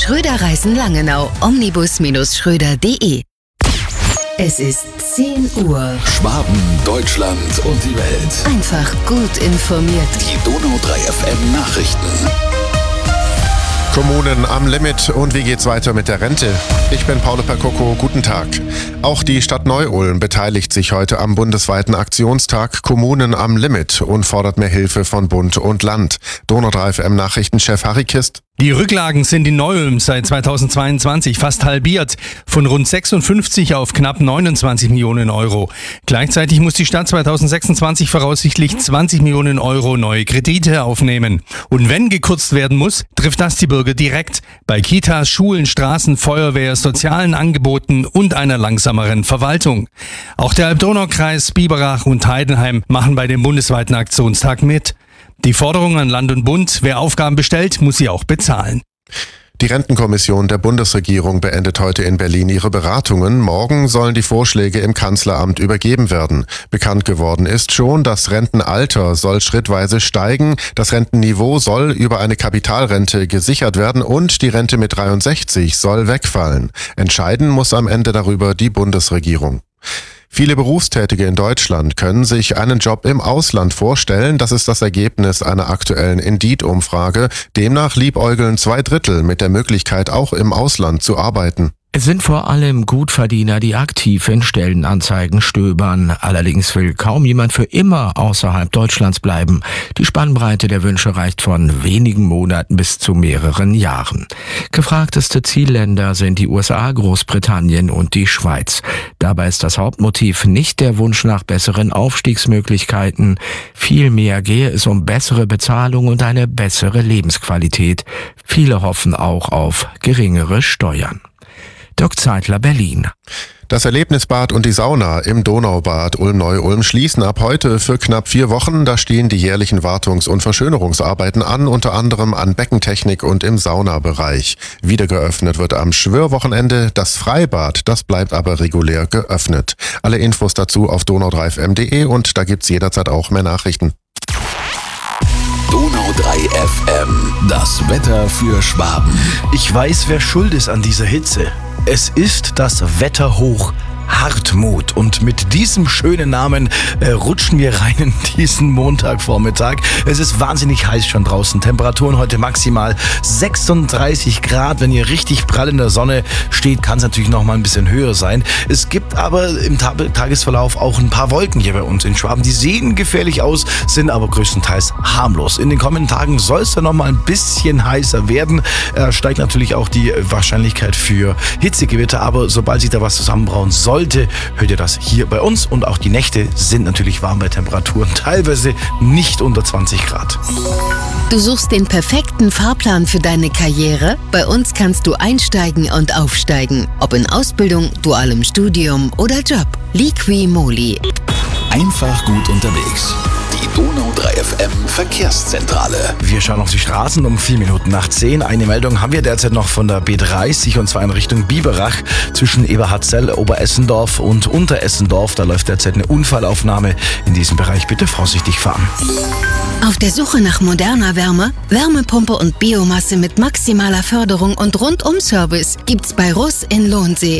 Schröder Reisen Langenau. Omnibus-schröder.de. Es ist 10 Uhr. Schwaben, Deutschland und die Welt. Einfach gut informiert. Die Donau 3 FM Nachrichten. Kommunen am Limit und wie geht's weiter mit der Rente? Ich bin Paolo Percoco, guten Tag. Auch die Stadt Neu-Ulm beteiligt sich heute am bundesweiten Aktionstag Kommunen am Limit und fordert mehr Hilfe von Bund und Land. Donau 3 FM Nachrichtenchef Harry Kist. Die Rücklagen sind in Neu-Ulm seit 2022 fast halbiert, von rund 56 auf knapp 29 Millionen Euro. Gleichzeitig muss die Stadt 2026 voraussichtlich 20 Millionen Euro neue Kredite aufnehmen. Und wenn gekürzt werden muss, trifft das die Bürger direkt bei Kitas, Schulen, Straßen, Feuerwehr, sozialen Angeboten und einer langsameren Verwaltung. Auch der Alb-Donau-Kreis, Biberach und Heidenheim machen bei dem bundesweiten Aktionstag mit. Die Forderung an Land und Bund, wer Aufgaben bestellt, muss sie auch bezahlen. Die Rentenkommission der Bundesregierung beendet heute in Berlin ihre Beratungen. Morgen sollen die Vorschläge im Kanzleramt übergeben werden. Bekannt geworden ist schon, das Rentenalter soll schrittweise steigen, das Rentenniveau soll über eine Kapitalrente gesichert werden und die Rente mit 63 soll wegfallen. Entscheiden muss am Ende darüber die Bundesregierung. Viele Berufstätige in Deutschland können sich einen Job im Ausland vorstellen. Das ist das Ergebnis einer aktuellen Indeed-Umfrage. Demnach liebäugeln 2/3 mit der Möglichkeit, auch im Ausland zu arbeiten. Es sind vor allem Gutverdiener, die aktiv in Stellenanzeigen stöbern. Allerdings will kaum jemand für immer außerhalb Deutschlands bleiben. Die Spannbreite der Wünsche reicht von wenigen Monaten bis zu mehreren Jahren. Gefragteste Zielländer sind die USA, Großbritannien und die Schweiz. Dabei ist das Hauptmotiv nicht der Wunsch nach besseren Aufstiegsmöglichkeiten. Vielmehr gehe es um bessere Bezahlung und eine bessere Lebensqualität. Viele hoffen auch auf geringere Steuern. Dirk Zeitler, Berlin. Das Erlebnisbad und die Sauna im Donaubad Ulm-Neu-Ulm schließen ab heute für knapp 4 Wochen. Da stehen die jährlichen Wartungs- und Verschönerungsarbeiten an, unter anderem an Beckentechnik und im Saunabereich. Wieder geöffnet wird am Schwörwochenende das Freibad, das bleibt aber regulär geöffnet. Alle Infos dazu auf donau3fm.de und da gibt's jederzeit auch mehr Nachrichten. Donau 3 FM, das Wetter für Schwaben. Ich weiß, wer schuld ist an dieser Hitze. Es ist das Wetterhoch Hartmut. Und mit diesem schönen Namen rutschen wir rein in diesen Montagvormittag. Es ist wahnsinnig heiß schon draußen. Temperaturen heute maximal 36 Grad. Wenn ihr richtig prall in der Sonne steht, kann es natürlich noch mal ein bisschen höher sein. Es gibt aber im Tagesverlauf auch ein paar Wolken hier bei uns in Schwaben. Die sehen gefährlich aus, sind aber größtenteils harmlos. In den kommenden Tagen soll es dann noch mal ein bisschen heißer werden. Steigt natürlich auch die Wahrscheinlichkeit für Hitzegewitter. Aber sobald sich da was zusammenbrauen sollte, hört ihr das hier bei uns. Und auch die Nächte sind natürlich warm bei Temperaturen, teilweise nicht unter 20 Grad. Du suchst den perfekten Fahrplan für deine Karriere? Bei uns kannst du einsteigen und aufsteigen. Ob in Ausbildung, dualem Studium oder Job. Liqui-Moly. Einfach gut unterwegs. Die Donau 3 FM Verkehrszentrale. Wir schauen auf die Straßen um 4 Minuten nach 10. Eine Meldung haben wir derzeit noch von der B30 und zwar in Richtung Biberach zwischen Eberhardzell, Oberessendorf und Unteressendorf. Da läuft derzeit eine Unfallaufnahme. In diesem Bereich bitte vorsichtig fahren. Auf der Suche nach moderner Wärme, Wärmepumpe und Biomasse mit maximaler Förderung und Rundum-Service gibt's bei Russ in Lohnsee.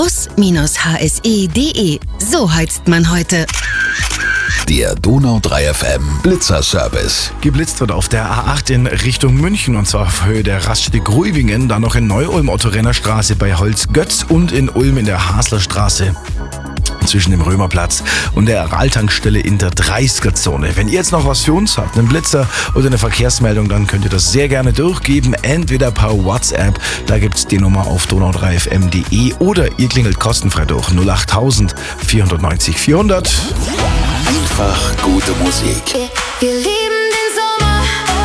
Russ-hse.de. So heizt man heute. Der Donau 3 FM Blitzerservice. Geblitzt wird auf der A8 in Richtung München und zwar auf Höhe der Raststätte Gruivingen, dann noch in Neu-Ulm Otto-Renner-Straße bei Holzgötz und in Ulm in der Haslerstraße zwischen dem Römerplatz und der Araltankstelle in der 30er-Zone. Wenn ihr jetzt noch was für uns habt, einen Blitzer oder eine Verkehrsmeldung, dann könnt ihr das sehr gerne durchgeben, entweder per WhatsApp, da gibt's die Nummer auf donau3fm.de oder ihr klingelt kostenfrei durch 08000 490 400. Einfach gute Musik. Wir lieben den Sommer.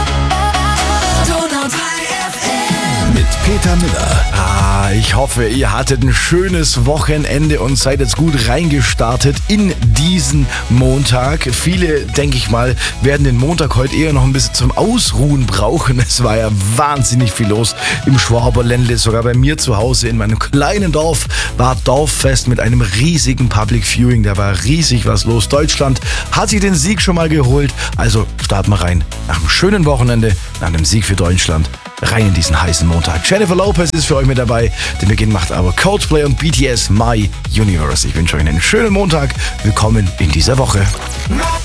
Donau 3 FM. Mit Peter Miller. Ich hoffe, ihr hattet ein schönes Wochenende und seid jetzt gut reingestartet in diesen Montag. Viele, denke ich mal, werden den Montag heute eher noch ein bisschen zum Ausruhen brauchen. Es war ja wahnsinnig viel los im Schwaberländle. Sogar bei mir zu Hause in meinem kleinen Dorf war Dorffest mit einem riesigen Public Viewing. Da war riesig was los. Deutschland hat sich den Sieg schon mal geholt. Also starten wir rein nach einem schönen Wochenende, nach einem Sieg für Deutschland. rein in diesen heißen Montag. Jennifer Lopez ist für euch mit dabei. Den Beginn macht aber Coldplay und BTS My Universe. Ich wünsche euch einen schönen Montag. Willkommen in dieser Woche.